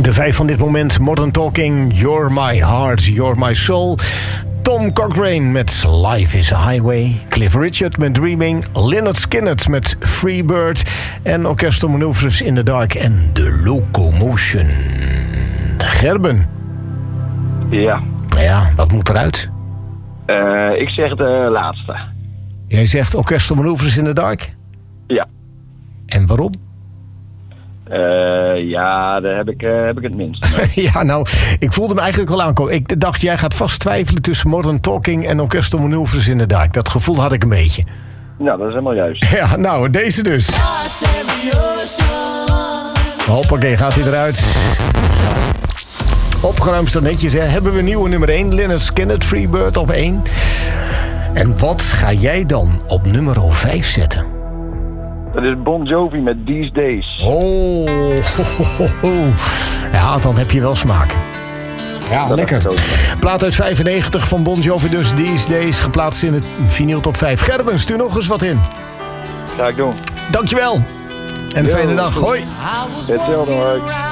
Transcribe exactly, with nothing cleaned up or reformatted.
De vijf van dit moment, Modern Talking, You're My Heart, You're My Soul. Tom Cochrane met Life is a Highway. Cliff Richard met Dreaming. Lynyrd Skynyrd met Freebird. En Orchestral Manoeuvres in the Dark en The Locomotion. Gerben. Ja. Ja, wat moet eruit? Uh, ik zeg de laatste. Jij zegt Orchestral Manoeuvres in the Dark? Ja. En waarom? Uh, ja, daar heb ik, uh, heb ik het minst. Ja, nou, ik voelde me eigenlijk al aankomen. Ik dacht, jij gaat vast twijfelen tussen Modern Talking en Orchestral Manoeuvres in the Dark. Dat gevoel had ik een beetje. Nou, dat is helemaal juist. Ja, nou, deze dus. Hoppakee, gaat hij eruit. Opgeruimd staat netjes, hè. Hebben we nieuwe nummer één. Lynyrd Skynyrd, Freebird op één. En wat ga jij dan op nummer vijf zetten? Dat is Bon Jovi met These Days. Oh, ho, ho, ho, ho. Ja, dan heb je wel smaak. Ja, dat lekker. Plaat uit vijfennegentig van Bon Jovi, dus These Days. Geplaatst in het vinyl top vijf. Gerben, stuur nog eens wat in. Ga ik doen. Dankjewel. En een Yo, fijne dag. Hoi. Hetzelfde hoor.